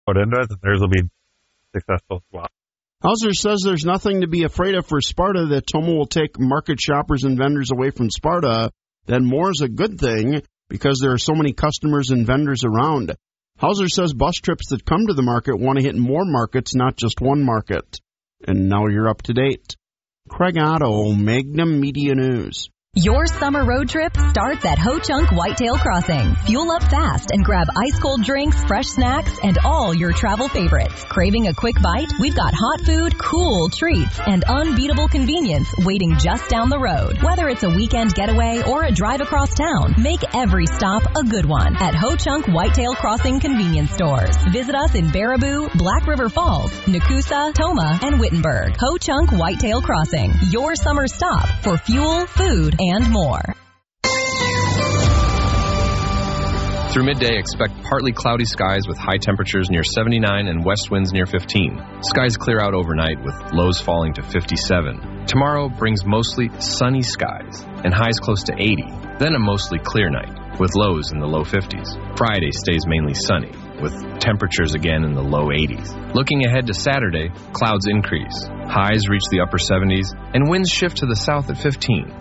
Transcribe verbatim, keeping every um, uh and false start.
put into it, theirs will be successful as well. Hauser says there's nothing to be afraid of for Sparta, that Toma will take market shoppers and vendors away from Sparta. Then more is a good thing because there are so many customers and vendors around. Hauser says bus trips that come to the market want to hit more markets, not just one market. And now you're up to date. Craig Otto, Magnum Media News. Your summer road trip starts at Ho Chunk Whitetail Crossing. Fuel up fast and grab ice-cold drinks, fresh snacks, and all your travel favorites. Craving a quick bite? We've got hot food, cool treats, and unbeatable convenience waiting just down the road. Whether it's a weekend getaway or a drive across town, make every stop a good one at Ho Chunk Whitetail Crossing convenience stores. Visit us in Baraboo, Black River Falls, Nakusa, Toma, and Wittenberg. Ho Chunk Whitetail Crossing, your summer stop for fuel, food, and more. Through midday, expect partly cloudy skies with high temperatures near seventy-nine and west winds near fifteen. Skies clear out overnight with lows falling to fifty-seven. Tomorrow brings mostly sunny skies and highs close to eighty. Then a mostly clear night with lows in the low fifties. Friday stays mainly sunny with temperatures again in the low eighties. Looking ahead to Saturday, clouds increase. Highs reach the upper seventies and winds shift to the south at fifteen.